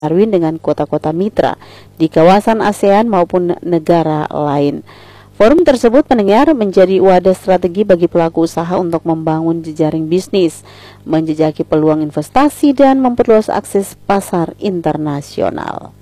Darwin dengan kota-kota mitra di kawasan ASEAN maupun negara lain. Forum tersebut mendengar menjadi wadah strategi bagi pelaku usaha untuk membangun jejaring bisnis, menjejaki peluang investasi dan memperluas akses pasar internasional.